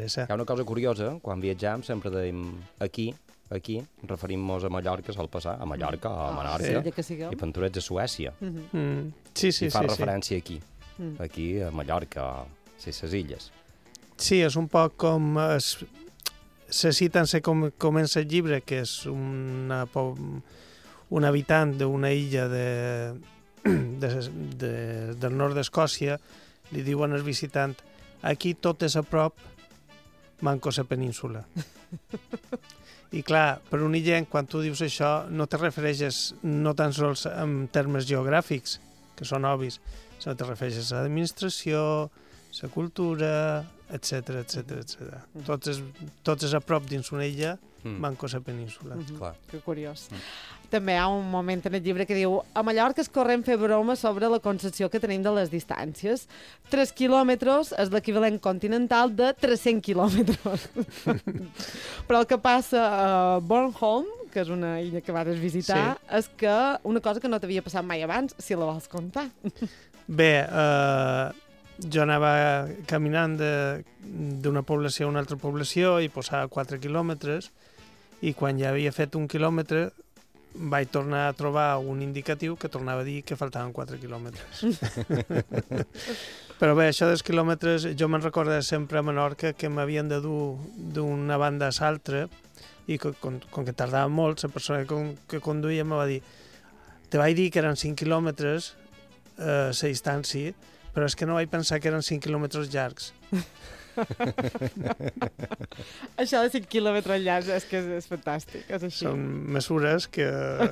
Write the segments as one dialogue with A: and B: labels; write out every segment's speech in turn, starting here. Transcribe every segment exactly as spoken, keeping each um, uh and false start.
A: interessa.
B: Hi ha una cosa curiosa, quan viatjam sempre dèiem aquí, aquí, referim-nos a Mallorca, sol passar, a Mallorca o a Menorca,
C: sí.
B: i Venturets a Suècia.
C: Mm-hmm.
A: Mm. Sí, sí,
B: I fa
A: sí,
B: referència
A: sí.
B: aquí, mm. aquí a Mallorca, o sí, les illes.
A: Sí, és un poc com... Es, se cita en ser com comença el llibre, que és una, un habitant d'una illa de, de, de, del nord d'Escòcia, li diuen al visitant, aquí tot és a prop, manco la península. I clar, per un illenc, quan tu dius això, no te refereixes no tan sols en termes geogràfics, que són obvis, sinó te refereixes a l'administració, la cultura, etcètera, etcètera, etcètera. Mm. Tots, és, tots és a prop dins una illa, mm. manco la península.
C: Mm-hmm.
B: Clar.
C: Que curiós. Mm. També hi ha un moment en el llibre que diu a Mallorca es correm fer broma sobre la concepció que tenim de les distàncies. tres quilòmetres és l'equivalent continental de tres-cents quilòmetres. Però el que passa a Bornholm, que és una illa que vas visitar, sí. és que una cosa que no t'havia passat mai abans, si la vols contar.
A: Bé, eh... jo anava caminant d'una població a una altra població i posava quatre quilòmetres i quan ja havia fet un quilòmetre vaig tornar a trobar un indicatiu que tornava a dir que faltaven quatre quilòmetres. Però bé, això dels quilòmetres, jo me'n recordo sempre a Menorca que m'havien de dur d'una banda a l'altra i que, com, com que tardava molt, la persona que, que conduïa me va dir te vaig dir que eren cinc quilòmetres eh, la distància, però és que no vaig pensar que eren cinc quilòmetres llargs.
C: Això de cinc quilòmetres llargs és que és, és fantàstic, és així.
A: Són mesures que...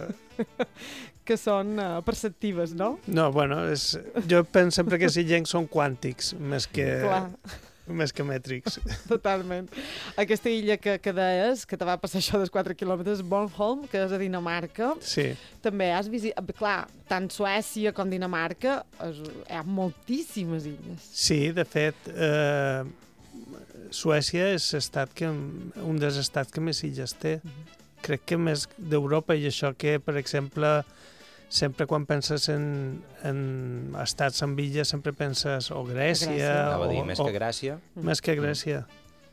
C: que són uh, perceptives, no?
A: No, bueno, és... jo penso sempre que els illencs són quàntics, més que...
C: Clar.
A: més que mètrics.
C: Totalment. Aquesta illa que, que deies, que te va passar això dels quatre quilòmetres, Bornholm, que és a Dinamarca,
A: sí.
C: també has visitat... Clar, tant Suècia com Dinamarca, és, hi ha moltíssimes illes.
A: Sí, de fet, eh, Suècia és estat que, un dels estats que més illes té. Mm-hmm. Crec que més d'Europa, i això que, per exemple, sempre quan penses en, en estats amb illes, sempre penses o Grècia...
B: Grècia.
A: O,
B: dir, més
A: o,
B: que Grècia.
A: Més que Grècia.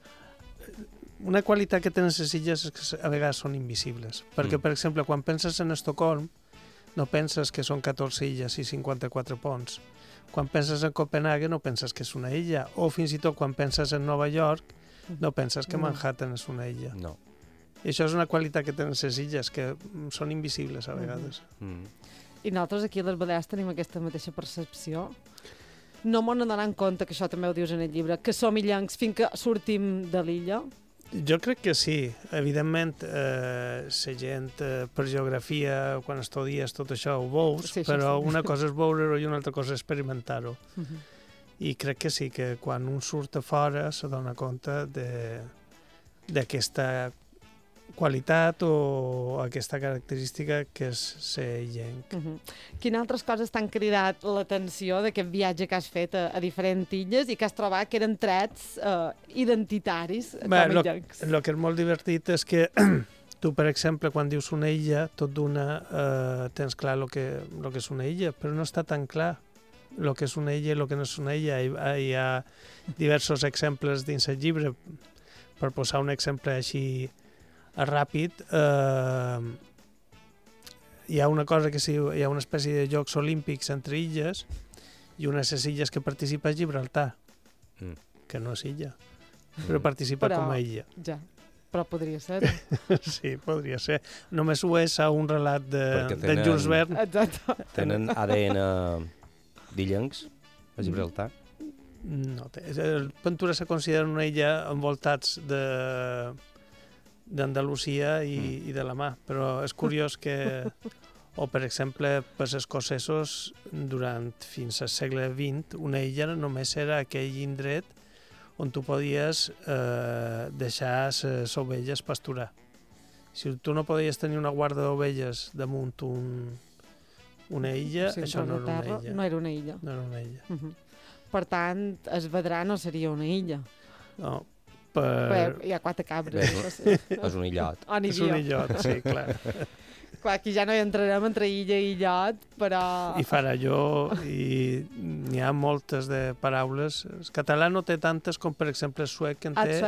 A: Una qualitat que tenen les illes és que a vegades són invisibles. Perquè, mm. per exemple, quan penses en Estocolm, no penses que són catorze illes i cinquanta-quatre ponts. Quan penses en Copenhague no penses que és una illa. O fins i tot quan penses en Nova York no penses que Manhattan és una illa.
B: No.
A: I això és una qualitat que tenen les illes, que són invisibles a vegades.
C: Mm. I nosaltres aquí a les Balears tenim aquesta mateixa percepció. No m'ho n'adonar en compte, que això també ho dius en el llibre, que som illencs fins que sortim de l'illa?
A: Jo crec que sí. Evidentment, eh, la gent eh, per geografia, quan estudies tot això, ho veus, sí, però sí. Una cosa és veure-ho i una altra cosa és experimentar-ho. Uh-huh. I crec que sí, que quan un surt a fora se dona compte d'aquesta qualitat o aquesta característica que és ser illenc.
C: Uh-huh. Quines altres coses t'han cridat l'atenció d'aquest viatge que has fet a, a diferents illes i que has trobat que eren trets uh, identitaris
A: Bé,
C: com illencs?
A: El que és molt divertit és que tu, per exemple, quan dius una illa, tot d'una eh, tens clar el que, lo que és una illa, però no està tan clar el que és una illa i el que no és una illa. Hi, hi ha diversos exemples dins el llibre. Per posar un exemple així ràpid, eh, hi ha una cosa que sí, hi ha una espècie de Jocs Olímpics entre illes i una de les illes que participa és Gibraltar, mm. que no és illa, però participa
C: però,
A: com a illa.
C: Ja, però podria ser.
A: Sí, podria ser. Només ho és a un relat de, tenen, de Jules Verne.
C: Exacte.
B: Tenen A D N d'illencs a Gibraltar?
A: No, Ventura se considera una illa envoltats de d'Andalusia i, mm. i de la mà, però és curiós que, o per exemple, pels escocesos, durant fins al segle vint, una illa només era aquell indret on tu podies eh, deixar les ovelles pasturar. Si tu no podies tenir una guarda d'ovelles damunt un, una illa, sí, això no era una illa.
C: No era una illa.
A: No era una illa.
C: Uh-huh. Per tant, es Vedrà no seria una illa.
A: No, per...
C: Bé, hi ha quatre cabres.
B: Bé,
C: sí.
B: És un illot.
A: És un illot, sí, clar.
C: Clar, aquí ja no hi entrarem entre illa i illot, però...
A: I faralló, i n'hi ha moltes de paraules. El català no té tantes com, per exemple, el suec, que en té...